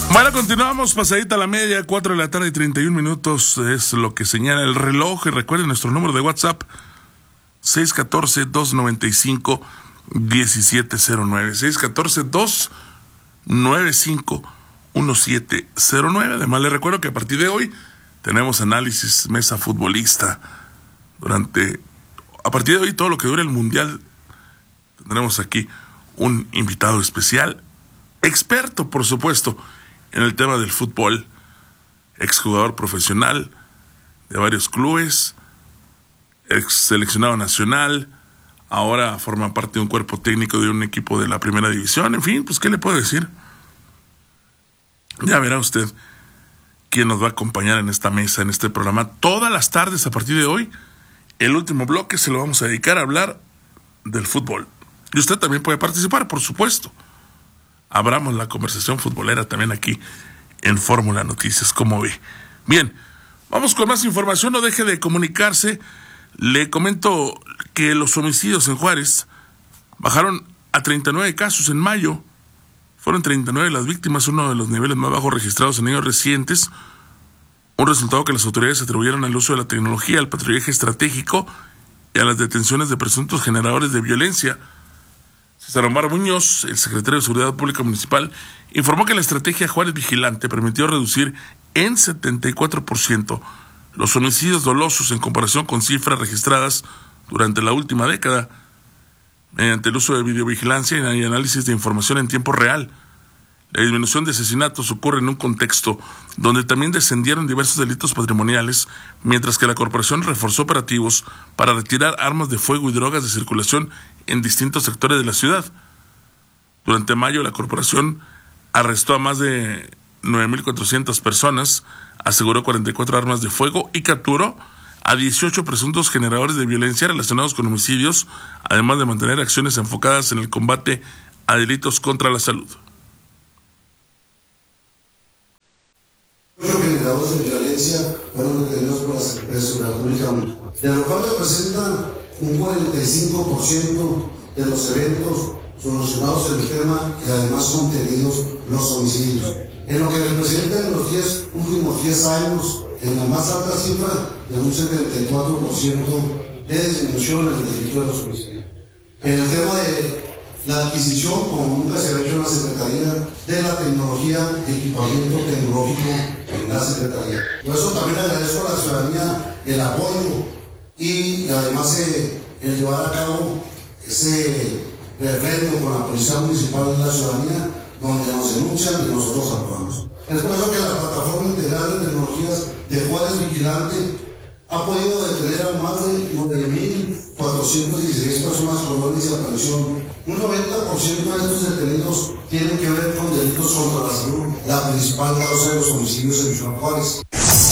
Bueno, continuamos, pasadita la media, 4 de la tarde y 31 minutos es lo que señala el reloj. Y recuerden nuestro número de WhatsApp, 614-295-1709, 614-295-1709. Además, les recuerdo que a partir de hoy tenemos análisis mesa futbolista. A partir de hoy, todo lo que dure el Mundial, tendremos aquí un invitado especial, experto, por supuesto, en el tema del fútbol, exjugador profesional de varios clubes, ex seleccionado nacional, ahora forma parte de un cuerpo técnico de un equipo de la primera división. En fin, pues, ¿qué le puedo decir? Ya verá usted quién nos va a acompañar en esta mesa, en este programa, todas las tardes a partir de hoy. El último bloque se lo vamos a dedicar a hablar del fútbol. Y usted también puede participar, por supuesto. Abramos la conversación futbolera también aquí en Fórmula Noticias, como ve. Bien, vamos con más información, no deje de comunicarse. Le comento que los homicidios en Juárez bajaron a 39 casos en mayo. Fueron 39 las víctimas, uno de los niveles más bajos registrados en años recientes. Un resultado que las autoridades atribuyeron al uso de la tecnología, al patrullaje estratégico y a las detenciones de presuntos generadores de violencia. César Omar Muñoz, el secretario de Seguridad Pública Municipal, informó que la estrategia Juárez Vigilante permitió reducir en 74% los homicidios dolosos en comparación con cifras registradas durante la última década, mediante el uso de videovigilancia y análisis de información en tiempo real. La disminución de asesinatos ocurre en un contexto donde también descendieron diversos delitos patrimoniales, mientras que la corporación reforzó operativos para retirar armas de fuego y drogas de circulación en distintos sectores de la ciudad. Durante mayo, la corporación arrestó a más de 9,400 personas, aseguró 44 armas de fuego y capturó a 18 presuntos generadores de violencia relacionados con homicidios, además de mantener acciones enfocadas en el combate a delitos contra la salud. Los generadores de violencia fueron detenidos por las empresas de la República Municipal, de lo cual representan un 45% de los eventos solucionados en el tema y además contenidos los homicidios. En lo que representa en los últimos 10 años, en la más alta cifra de un 74% de disminución en el delito de los homicidios. En el tema de la adquisición, como nunca se ha hecho en la Secretaría, de la tecnología, de equipamiento tecnológico en la Secretaría. Por eso también agradezco a la ciudadanía el apoyo y además el llevar a cabo ese referendo con la Policía Municipal de la Ciudadanía, donde nos denuncian y nosotros actuamos. Es por eso que la Plataforma Integral de Tecnologías de Juárez Vigilante ha podido detener a más de 9,416 personas con órdenes de aprehensión. Un 90% de estos detenidos tienen que ver con delitos contra la salud, la principal causa de los homicidios en Ciudad Juárez.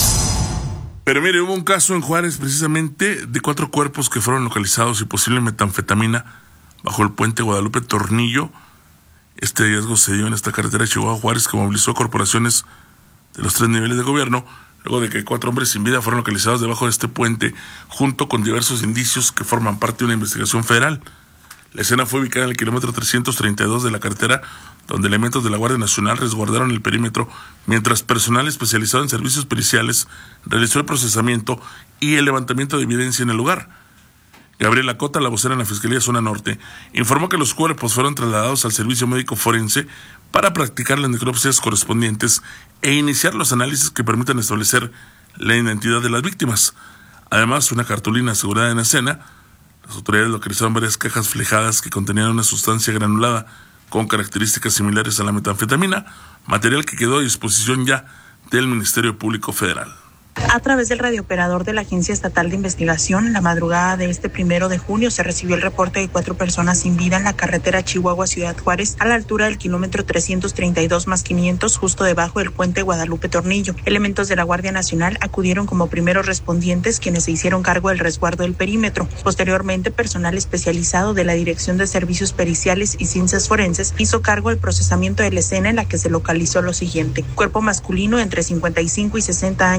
Pero mire, hubo un caso en Juárez precisamente de 4 cuerpos que fueron localizados y posible metanfetamina bajo el puente Guadalupe Tornillo. Este hallazgo se dio en esta carretera de Chihuahua Juárez, que movilizó a corporaciones de los 3 niveles de gobierno, luego de que 4 hombres sin vida fueron localizados debajo de este puente, junto con diversos indicios que forman parte de una investigación federal. La escena fue ubicada en el kilómetro 332 de la carretera, donde elementos de la Guardia Nacional resguardaron el perímetro, mientras personal especializado en servicios periciales realizó el procesamiento y el levantamiento de evidencia en el lugar. Gabriela Cota, la vocera en la Fiscalía Zona Norte, informó que los cuerpos fueron trasladados al servicio médico forense para practicar las necropsias correspondientes e iniciar los análisis que permitan establecer la identidad de las víctimas. Además, una cartulina asegurada en la escena. Las autoridades localizaron varias cajas flejadas que contenían una sustancia granulada con características similares a la metanfetamina, material que quedó a disposición ya del Ministerio Público Federal. A través del radiooperador de la Agencia Estatal de Investigación, la madrugada de este 1 de junio se recibió el reporte de 4 personas sin vida en la carretera Chihuahua-Ciudad Juárez, a la altura del kilómetro 332 más 500, justo debajo del puente Guadalupe Tornillo. Elementos de la Guardia Nacional acudieron como primeros respondientes, quienes se hicieron cargo del resguardo del perímetro. Posteriormente, personal especializado de la Dirección de Servicios Periciales y Ciencias Forenses hizo cargo del procesamiento de la escena, en la que se localizó lo siguiente: cuerpo masculino entre 55 y 60 años de edad,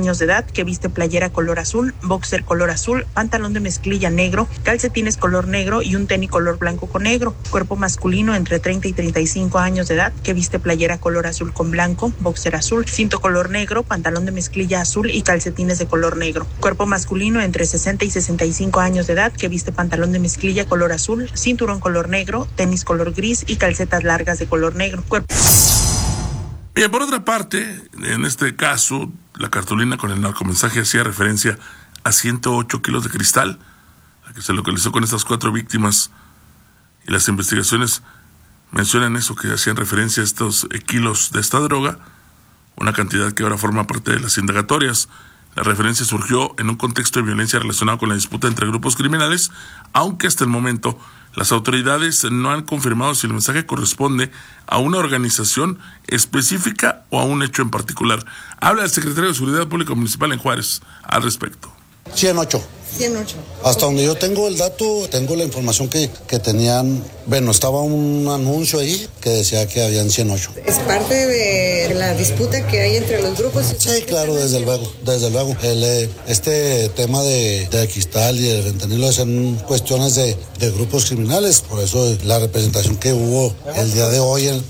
que viste playera color azul, boxer color azul, pantalón de mezclilla negro, calcetines color negro y un tenis color blanco con negro. Cuerpo masculino entre 30 y 35 años de edad que viste playera color azul con blanco, boxer azul, cinto color negro, pantalón de mezclilla azul y calcetines de color negro. Cuerpo masculino entre 60 y 65 años de edad que viste pantalón de mezclilla color azul, cinturón color negro, tenis color gris y calcetas largas de color negro. Bien, por otra parte, en este caso, la cartulina con el narcomensaje hacía referencia a 108 kilos de cristal, la que se localizó con estas 4 víctimas, y las investigaciones mencionan eso, que hacían referencia a estos kilos de esta droga, una cantidad que ahora forma parte de las indagatorias. La referencia surgió en un contexto de violencia relacionado con la disputa entre grupos criminales, aunque hasta el momento las autoridades no han confirmado si el mensaje corresponde a una organización específica o a un hecho en particular. Habla el secretario de Seguridad Pública Municipal en Juárez al respecto. 108. Hasta donde yo tengo el dato, tengo la información que tenían. Bueno, estaba un anuncio ahí que decía que habían 108. ¿Es parte de la disputa que hay entre los grupos? Sí, claro, desde luego. Este tema de cristal y de fentanilo son cuestiones de grupos criminales, por eso la representación que hubo el día de hoy.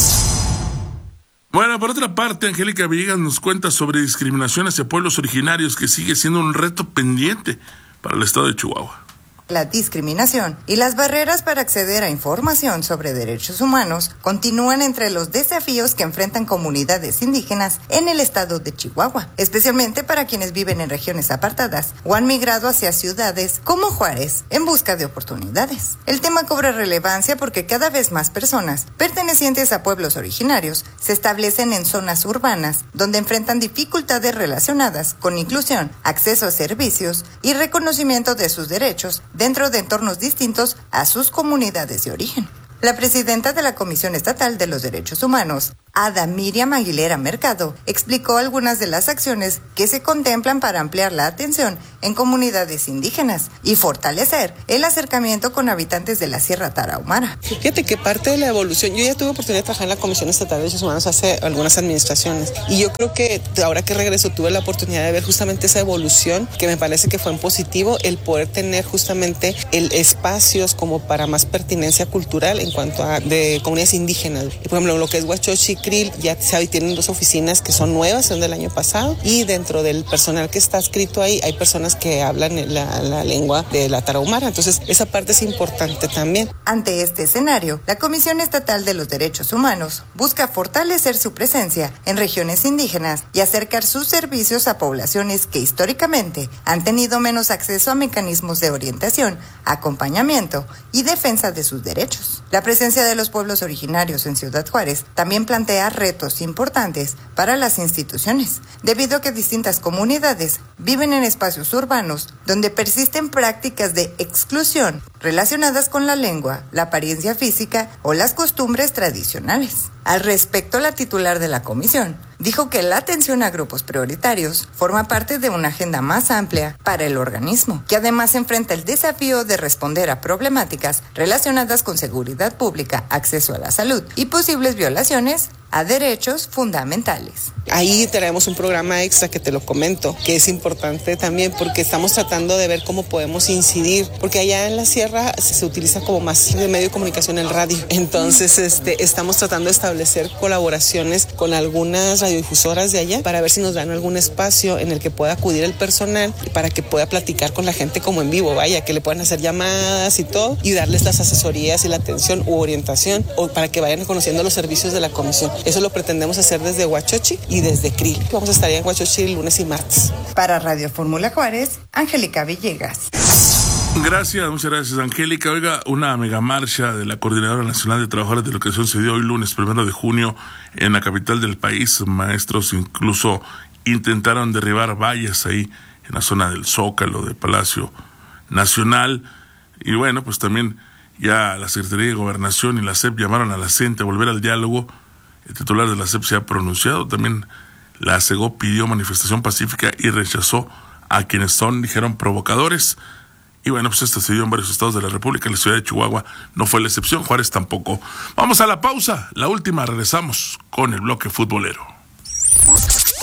Bueno, por otra parte, Angélica Villegas nos cuenta sobre discriminación hacia pueblos originarios, que sigue siendo un reto pendiente para el estado de Chihuahua. La discriminación y las barreras para acceder a información sobre derechos humanos continúan entre los desafíos que enfrentan comunidades indígenas en el estado de Chihuahua, especialmente para quienes viven en regiones apartadas o han migrado hacia ciudades como Juárez en busca de oportunidades. El tema cobra relevancia porque cada vez más personas pertenecientes a pueblos originarios se establecen en zonas urbanas donde enfrentan dificultades relacionadas con inclusión, acceso a servicios y reconocimiento de sus derechos dentro de entornos distintos a sus comunidades de origen. La presidenta de la Comisión Estatal de los Derechos Humanos, Ada Miriam Aguilera Mercado, explicó algunas de las acciones que se contemplan para ampliar la atención en comunidades indígenas y fortalecer el acercamiento con habitantes de la Sierra Tarahumara. Fíjate que parte de la evolución, yo ya tuve oportunidad de trabajar en la Comisión Estatal de Derechos Humanos hace algunas administraciones, y yo creo que ahora que regreso tuve la oportunidad de ver justamente esa evolución, que me parece que fue en positivo, el poder tener justamente espacios como para más pertinencia cultural en cuanto a de comunidades indígenas. Por ejemplo, lo que es Huachochi, Krill, ya tienen 2 oficinas que son nuevas, son del año pasado, y dentro del personal que está escrito ahí hay personas que hablan la lengua de la Tarahumara, entonces esa parte es importante también. Ante este escenario, la Comisión Estatal de los Derechos Humanos busca fortalecer su presencia en regiones indígenas y acercar sus servicios a poblaciones que históricamente han tenido menos acceso a mecanismos de orientación, acompañamiento y defensa de sus derechos. La presencia de los pueblos originarios en Ciudad Juárez también plantea retos importantes para las instituciones, debido a que distintas comunidades viven en espacios urbanos donde persisten prácticas de exclusión relacionadas con la lengua, la apariencia física o las costumbres tradicionales. Al respecto, la titular de la comisión dijo que la atención a grupos prioritarios forma parte de una agenda más amplia para el organismo, que además enfrenta el desafío de responder a problemáticas relacionadas con seguridad pública, acceso a la salud y posibles violaciones a derechos fundamentales. Ahí tenemos un programa extra que te lo comento, que es importante también porque estamos tratando de ver cómo podemos incidir, porque allá en la sierra se utiliza como más de medio de comunicación el radio. Entonces estamos tratando de establecer colaboraciones con algunas radiodifusoras de allá para ver si nos dan algún espacio en el que pueda acudir el personal para que pueda platicar con la gente como en vivo, vaya, que le puedan hacer llamadas y todo y darles las asesorías y la atención u orientación o para que vayan conociendo los servicios de la comisión. Eso lo pretendemos hacer desde Huachochi y desde Krill. Vamos a estar en Huachochi lunes y martes. Para Radio Fórmula Juárez, Angélica Villegas. Gracias, muchas gracias, Angélica. Oiga, una megamarcha de la Coordinadora Nacional de Trabajadores de Educación se dio hoy lunes 1 de junio en la capital del país. Maestros incluso intentaron derribar vallas ahí en la zona del Zócalo, de Palacio Nacional. Y bueno, pues también ya la Secretaría de Gobernación y la SEP llamaron a la CENTE a volver al diálogo. El titular de la SEP se ha pronunciado. También la SEGO pidió manifestación pacífica y rechazó a quienes dijeron, provocadores. Y bueno, pues esto se dio en varios estados de la República. La ciudad de Chihuahua no fue la excepción, Juárez tampoco. Vamos a la pausa, la última, regresamos con el bloque futbolero.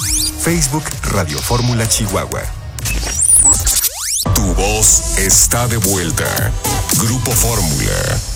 Facebook Radio Fórmula Chihuahua. Tu voz está de vuelta. Grupo Fórmula.